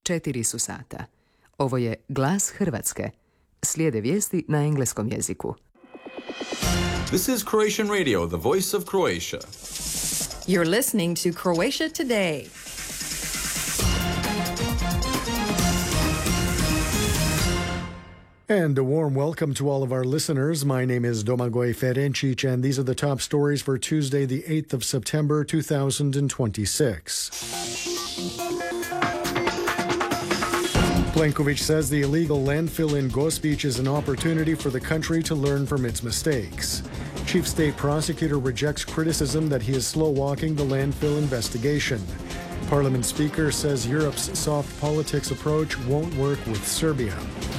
4 su sata. Ovo je Glas Hrvatske. Slijede vijesti na engleskom jeziku. This is Croatian Radio, the voice of Croatia. You're listening to Croatia Today. And a warm welcome to all of our listeners. My name is Domagoj Ferencic, and these are the top stories for Tuesday, the 8th of September, 2026. Plenković says the illegal landfill in Gospić is an opportunity for the country to learn from its mistakes. Chief State Prosecutor rejects criticism that he is slow-walking the landfill investigation. Parliament Speaker says Europe's soft politics approach won't work with Serbia.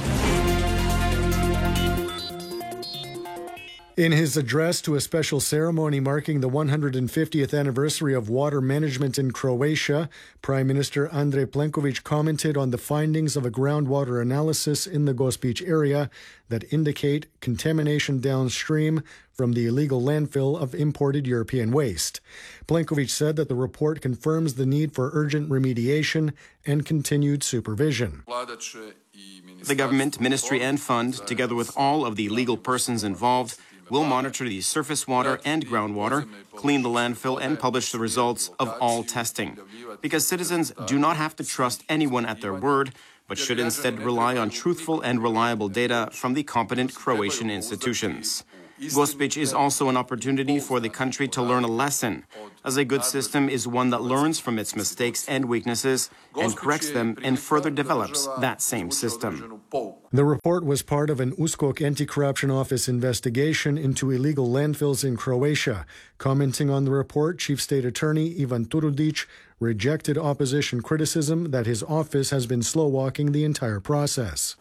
In his address to a special ceremony marking the 150th anniversary of water management in Croatia, Prime Minister Andrej Plenković commented on the findings of a groundwater analysis in the Gospić area that indicate contamination downstream from the illegal landfill of imported European waste. Plenković said that the report confirms the need for urgent remediation and continued supervision. The government, ministry and fund, together with all of the legal persons involved, will monitor the surface water and groundwater, clean the landfill, and publish the results of all testing. Because citizens do not have to trust anyone at their word, but should instead rely on truthful and reliable data from the competent Croatian institutions. Gospić is also an opportunity for the country to learn a lesson, as a good system is one that learns from its mistakes and weaknesses and corrects them and further develops that same system. The report was part of an USKOK anti-corruption office investigation into illegal landfills in Croatia. Commenting on the report, Chief State Attorney Ivan Turudić rejected opposition criticism that his office has been slow-walking the entire process.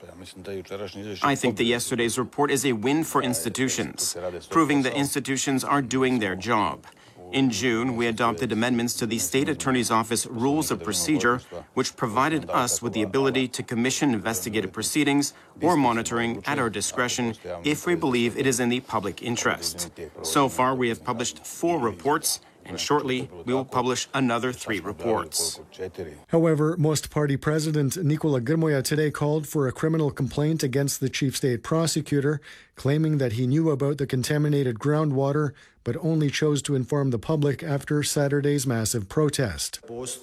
I think that yesterday's report is a win for institutions, proving that institutions are doing their job. In June, we adopted amendments to the State Attorney's Office Rules of Procedure, which provided us with the ability to commission investigative proceedings or monitoring at our discretion if we believe it is in the public interest. So far, we have published 4 reports, and shortly we will publish another 3 reports. However, most party president Nikola Grmoja today called for a criminal complaint against the chief state prosecutor, claiming that he knew about the contaminated groundwater but only chose to inform the public after Saturday's massive protest.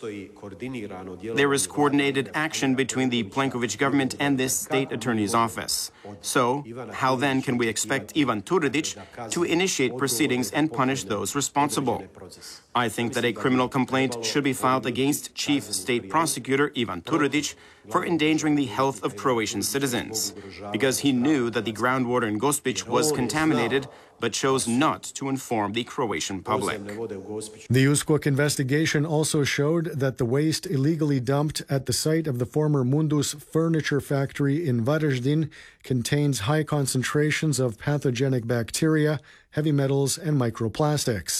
There is coordinated action between the Plenković government and this state attorney's office. So, how then can we expect Ivan Turudić to initiate proceedings and punish those responsible? I think that a criminal complaint should be filed against Chief State Prosecutor Ivan Turudić for endangering the health of Croatian citizens, because he knew that the groundwater in Gospić was contaminated, but chose not to inform the Croatian public. The USKOK investigation also showed that the waste illegally dumped at the site of the former Mundus furniture factory in Varaždin contains high concentrations of pathogenic bacteria, heavy metals, and microplastics.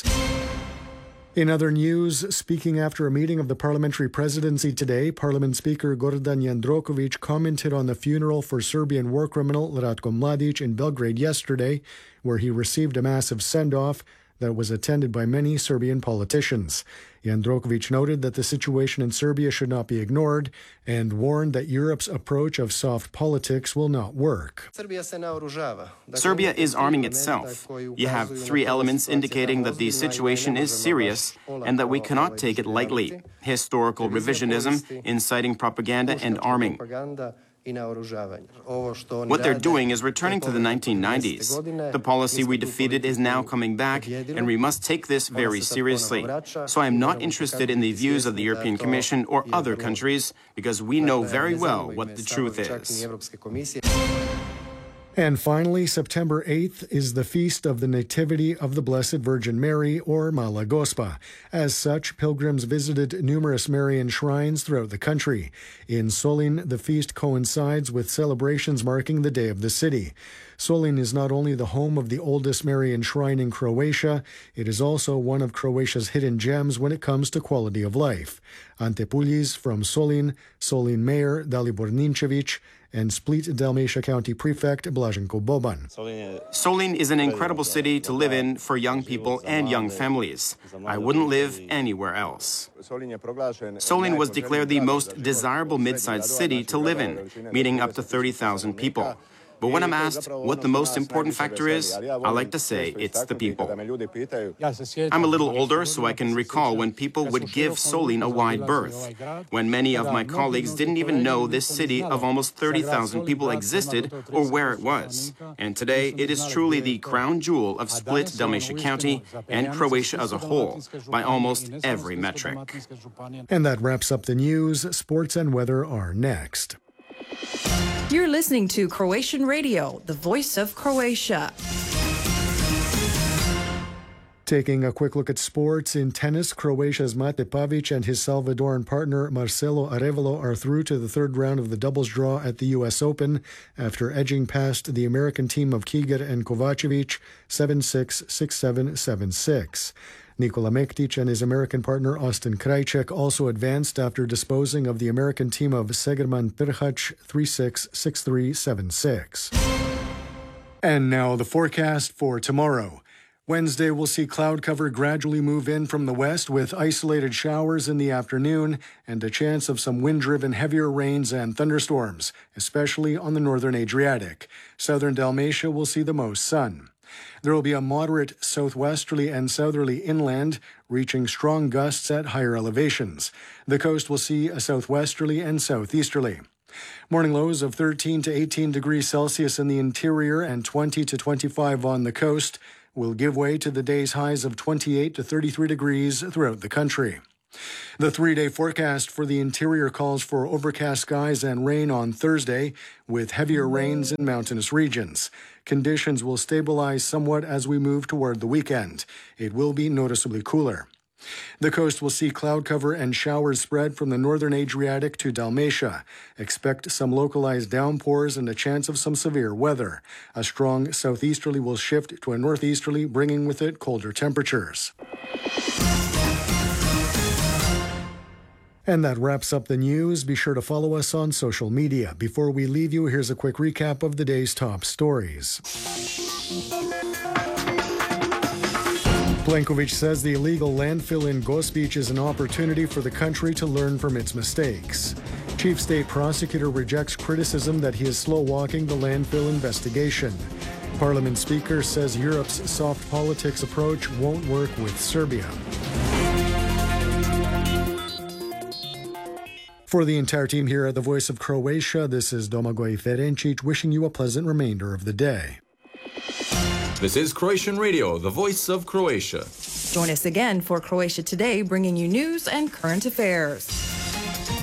In other news, speaking after a meeting of the parliamentary presidency today, Parliament Speaker Gordan Jandroković commented on the funeral for Serbian war criminal Ratko Mladić in Belgrade yesterday, where he received a massive send-off that was attended by many Serbian politicians. Jandroković noted that the situation in Serbia should not be ignored and warned that Europe's approach of soft politics will not work. Serbia is arming itself. You have 3 elements indicating that the situation is serious and that we cannot take it lightly: historical revisionism, inciting propaganda, and arming. What they're doing is returning to the 1990s. The policy we defeated is now coming back, and we must take this very seriously. So I am not interested in the views of the European Commission or other countries, because we know very well what the truth is. And finally, September 8th is the feast of the Nativity of the Blessed Virgin Mary, or Mala Gospa. As such, pilgrims visited numerous Marian shrines throughout the country. In Solin, the feast coincides with celebrations marking the Day of the City. Solin is not only the home of the oldest Marian shrine in Croatia, it is also one of Croatia's hidden gems when it comes to quality of life. Ante Puljiz from Solin, Solin Mayor Dalibor Ninčević, and Split-Dalmatia County Prefect Blaženko Boban. Solin is an incredible city to live in for young people and young families. I wouldn't live anywhere else. Solin was declared the most desirable mid-sized city to live in, meeting up to 30,000 people. But when I'm asked what the most important factor is, I like to say it's the people. I'm a little older, so I can recall when people would give Solin a wide berth, when many of my colleagues didn't even know this city of almost 30,000 people existed or where it was. And today, it is truly the crown jewel of Split-Dalmatia County and Croatia as a whole, by almost every metric. And that wraps up the news. Sports and weather are next. You're listening to Croatian Radio, the voice of Croatia. Taking a quick look at sports, in tennis, Croatia's Mate Pavic and his Salvadoran partner Marcelo Arevalo are through to the third round of the doubles draw at the U.S. Open after edging past the American team of Kiger and Kovacevic 7-6, 6-7, 7-6. Nikola Mektic and his American partner Austin Krajicek also advanced after disposing of the American team of Segerman Perhac 3-6, 6-3, 7-6. And now the forecast for tomorrow. Wednesday will see cloud cover gradually move in from the west with isolated showers in the afternoon and a chance of some wind-driven heavier rains and thunderstorms, especially on the northern Adriatic. Southern Dalmatia will see the most sun. There will be a moderate southwesterly and southerly inland, reaching strong gusts at higher elevations. The coast will see a southwesterly and southeasterly. Morning lows of 13 to 18 degrees Celsius in the interior and 20 to 25 on the coast will give way to the day's highs of 28 to 33 degrees throughout the country. The 3-day forecast for the interior calls for overcast skies and rain on Thursday, with heavier rains in mountainous regions. Conditions will stabilize somewhat as we move toward the weekend. It will be noticeably cooler. The coast will see cloud cover and showers spread from the northern Adriatic to Dalmatia. Expect some localized downpours and a chance of some severe weather. A strong southeasterly will shift to a northeasterly, bringing with it colder temperatures. And that wraps up the news. Be sure to follow us on social media. Before we leave you, here's a quick recap of the day's top stories. Plenković says the illegal landfill in Gospić is an opportunity for the country to learn from its mistakes. Chief State Prosecutor rejects criticism that he is slow-walking the landfill investigation. Parliament Speaker says Europe's soft politics approach won't work with Serbia. For the entire team here at the Voice of Croatia, this is Domagoj Ferencic wishing you a pleasant remainder of the day. This is Croatian Radio, the voice of Croatia. Join us again for Croatia Today, bringing you news and current affairs.